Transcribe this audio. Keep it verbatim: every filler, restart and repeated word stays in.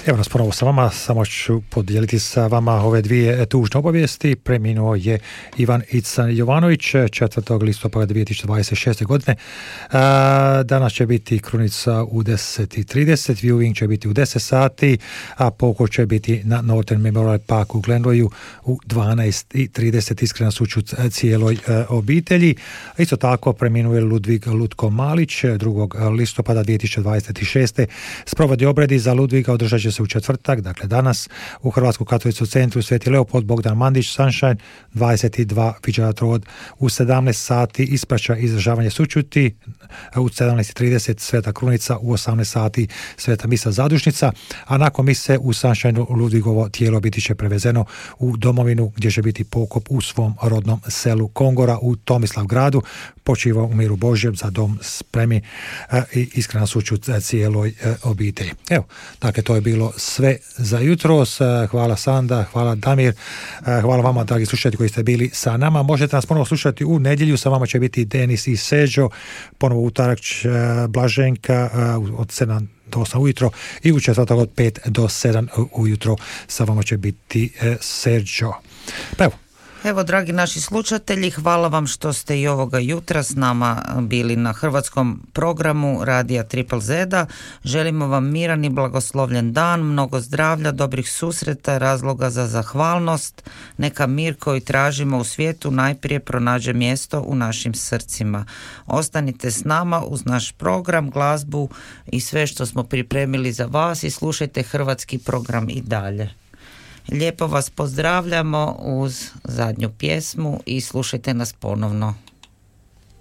Evo nas ponovo sa vama, samo ću podijeliti sa vama ove dvije tužne obavijesti. Preminuo je Ivan Ican Jovanović četvrtog listopada dvije tisuće dvadeset šeste. godine. Danas će biti krunica u deset i trideset, viewing će biti u deset sati, a pokoj će biti na Northern Memorial Park u Glenroyu u dvanaest i trideset. Iskrena sućut cijeloj obitelji. Isto tako preminuo je Ludvig Lutko Malić drugog listopada dvije tisuće dvadeset šeste. Sprovodi obredi za Ludviga održat će se u četvrtak, dakle danas, u Hrvatskom katoličkom centru Sveti Leopold Bogdan Mandić, Sunshine, dvadeset dva Fitzgerald Road, u sedamnaest sati ispraća i izražavanje sućuti, u sedamnaest i trideset Sveta Krunica, u osamnaest sati Sveta misa zadušnica, a nakon mise u Sunshine Ludvigovo tijelo biti će prevezeno u domovinu gdje će biti pokop u svom rodnom selu Kongora u Tomislavgradu. Počiva u miru Božjem, za dom spremi i iskrena sućut cijeloj obitelji. Evo, dakle, to je bilo sve za jutros. Hvala Sanda, hvala Damir, hvala vama, dragi slušatelji koji ste bili sa nama. Možete nas ponovo slušati u nedjelju, sa vama će biti Denis i Seđo, ponovo utorak Blaženka od sedam do osam ujutro i u četvrtak od pet do sedam ujutro sa vama će biti Seđo. Pa evo, Evo, dragi naši slušatelji, hvala vam što ste i ovoga jutra s nama bili na hrvatskom programu Radija Triple Zeda. Želimo vam miran i blagoslovljen dan, mnogo zdravlja, dobrih susreta, razloga za zahvalnost. Neka mir koji tražimo u svijetu najprije pronađe mjesto u našim srcima. Ostanite s nama uz naš program, glazbu i sve što smo pripremili za vas i slušajte hrvatski program i dalje. Lijepo vas pozdravljamo uz zadnju pjesmu i slušajte nas ponovno.